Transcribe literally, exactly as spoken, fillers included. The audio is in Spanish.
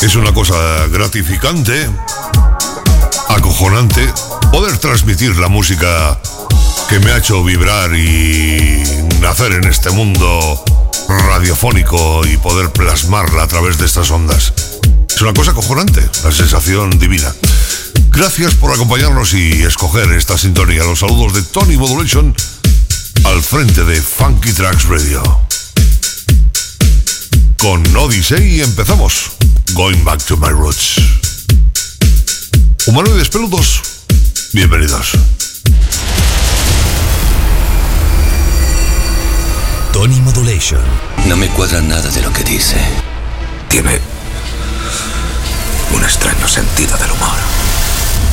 Es una cosa gratificante, acojonante, poder transmitir la música que me ha hecho vibrar y nacer en este mundo radiofónico y poder plasmarla a través de estas ondas. Es una cosa acojonante, la sensación divina. Gracias por acompañarnos y escoger esta sintonía. Los saludos de Tony Modulation al frente de Funky Tracks Radio. Con Odyssey empezamos. Going Back to My Roots. Humanoides peludos, bienvenidos. Tony Modulation. No me cuadra nada de lo que dice. Tiene un extraño sentido del humor.